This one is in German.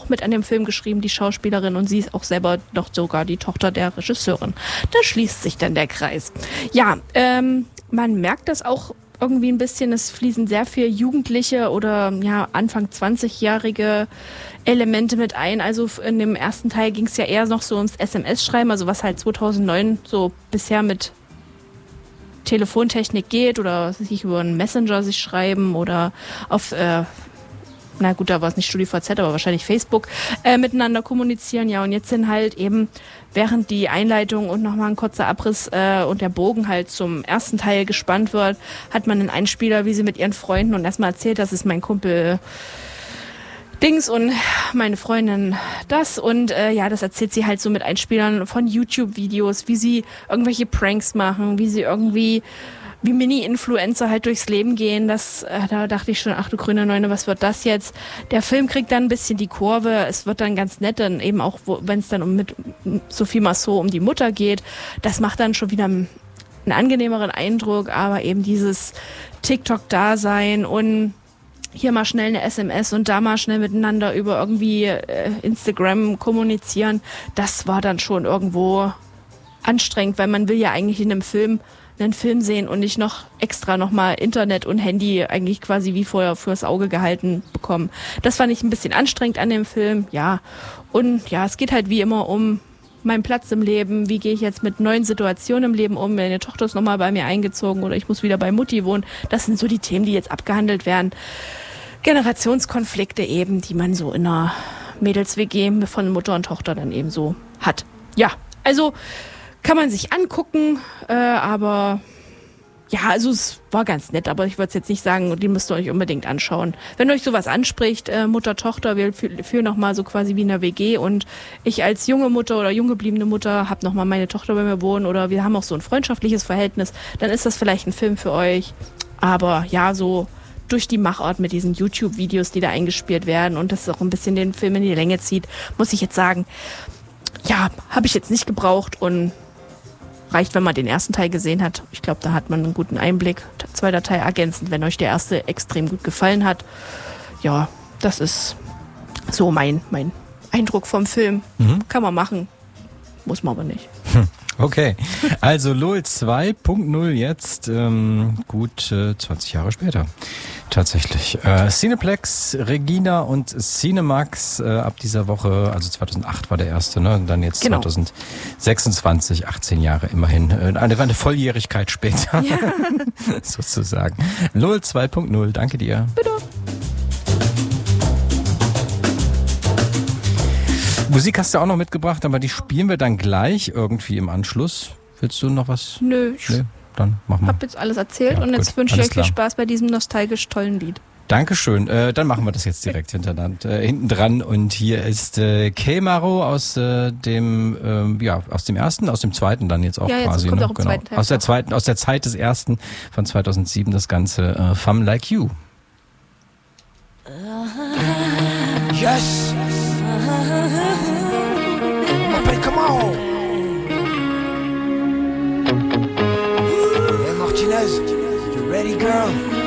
mit an dem Film geschrieben, die Schauspielerin, und sie ist auch selber noch sogar die Tochter der Regisseurin. Da schließt sich dann der Kreis. Ja, man merkt das auch irgendwie ein bisschen, es fließen sehr viel Jugendliche oder ja Anfang 20-jährige Elemente mit ein. Also in dem ersten Teil ging es ja eher noch so ums SMS-Schreiben, also was halt 2009 so bisher mit Telefontechnik geht oder sich über einen Messenger sich schreiben oder auf, na gut, da war es nicht StudiVZ, aber wahrscheinlich Facebook, miteinander kommunizieren. Ja, und jetzt sind halt eben, während die Einleitung und nochmal ein kurzer Abriss und der Bogen halt zum ersten Teil gespannt wird, hat man einen Einspieler, wie sie mit ihren Freunden und erstmal erzählt, das ist mein Kumpel Dings und meine Freundin das und ja, das erzählt sie halt so mit Einspielern von YouTube-Videos, wie sie irgendwelche Pranks machen, wie sie irgendwie wie Mini-Influencer halt durchs Leben gehen. Das, da dachte ich schon, ach du grüne Neune, was wird das jetzt? Der Film kriegt dann ein bisschen die Kurve, es wird dann ganz nett, dann eben auch, wenn es dann mit Sophie Marceau um die Mutter geht, das macht dann schon wieder einen angenehmeren Eindruck, aber eben dieses TikTok-Dasein und hier mal schnell eine SMS und da mal schnell miteinander über irgendwie Instagram kommunizieren, das war dann schon irgendwo anstrengend, weil man will ja eigentlich in einem Film einen Film sehen und nicht noch extra nochmal Internet und Handy eigentlich quasi wie vorher fürs Auge gehalten bekommen. Das fand ich ein bisschen anstrengend an dem Film, ja. Und ja, es geht halt wie immer um meinen Platz im Leben, wie gehe ich jetzt mit neuen Situationen im Leben um, meine Tochter ist nochmal bei mir eingezogen oder ich muss wieder bei Mutti wohnen. Das sind so die Themen, die jetzt abgehandelt werden. Generationskonflikte eben, die man so in einer Mädels-WG von Mutter und Tochter dann eben so hat. Ja, also kann man sich angucken, aber ja, also es war ganz nett, aber ich würde es jetzt nicht sagen, die müsst ihr euch unbedingt anschauen. Wenn euch sowas anspricht, Mutter, Tochter, wir fühlen nochmal so quasi wie in einer WG und ich als junge Mutter oder jung gebliebene Mutter habe nochmal meine Tochter bei mir wohnen oder wir haben auch so ein freundschaftliches Verhältnis, dann ist das vielleicht ein Film für euch. Aber ja, so durch die Machart mit diesen YouTube-Videos, die da eingespielt werden und das auch ein bisschen den Film in die Länge zieht, muss ich jetzt sagen, ja, habe ich jetzt nicht gebraucht und reicht, wenn man den ersten Teil gesehen hat. Ich glaube, da hat man einen guten Einblick. Zweiter Teil ergänzend, wenn euch der erste extrem gut gefallen hat. Ja, das ist so mein Eindruck vom Film. Kann man machen, muss man aber nicht. Okay, also LOL 2.0 jetzt, gut 20 Jahre später. Tatsächlich. Cineplex, Regina und Cinemax ab dieser Woche, also 2008 war der erste, ne? Und dann jetzt genau. 2026, 18 Jahre immerhin. Eine Volljährigkeit später, ja. Sozusagen. LOL 2.0, danke dir. Bitte. Musik hast du auch noch mitgebracht, aber die spielen wir dann gleich irgendwie im Anschluss. Willst du noch was? Nö. Dann machen wir. Ich habe jetzt alles erzählt und jetzt wünsche ich euch viel Spaß bei diesem nostalgisch tollen Lied. Dankeschön. Dann machen wir das jetzt direkt hinten dran. Und hier ist Kemaro aus dem ersten, aus dem zweiten dann jetzt auch ja, quasi. Jetzt kommt auch im zweiten Teil. Aus der Zeit des ersten von 2007 das Ganze Femme Like You. Yes. Appelle comment? Hey Martinez, you ready girl?